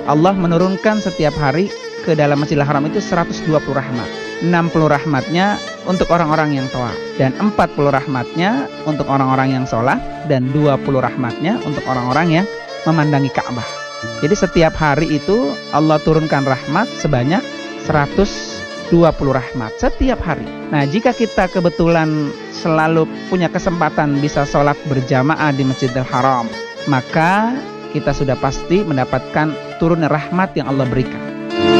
Allah menurunkan setiap hari ke dalam Masjidil Haram itu 120 rahmat. 60 rahmatnya untuk orang-orang yang tawaf, dan 40 rahmatnya untuk orang-orang yang sholat, dan 20 rahmatnya untuk orang-orang yang memandangi Ka'bah. Jadi setiap hari itu Allah turunkan rahmat sebanyak 120 rahmat setiap hari. Nah, jika kita kebetulan selalu punya kesempatan bisa sholat berjamaah di Masjidil Haram, maka kita sudah pasti mendapatkan turun rahmat yang Allah berikan.